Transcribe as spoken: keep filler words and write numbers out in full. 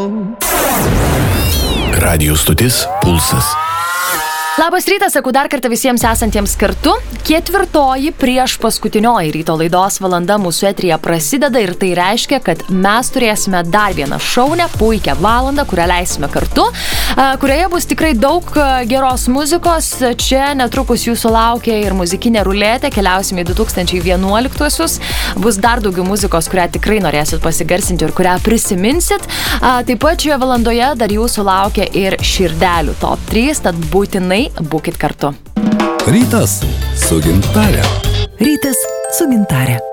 Radijo stotis Pulsas. Labas rytas, sakau dar kartą visiems esantiems kartu. Ketvirtoji prieš paskutinioji ryto laidos valanda mūsų eteryje prasideda ir tai reiškia, kad mes turėsime dar vieną šaunę, puikią valandą, kurią leisime kartu, kurioje bus tikrai daug geros muzikos. Čia netrukus jūsų laukia ir muzikinė ruletė, keliausime į du tūkstančiai vienuoliktuosius. Bus dar daugiau muzikos, kurią tikrai norėsit pasigarsinti ir kurią prisiminsit. Taip pat šioje valandoje dar jūsų laukia ir širdelių top trys, tad būtinai būkit kartu. Rytas su Gintare. Rytas su Gintare.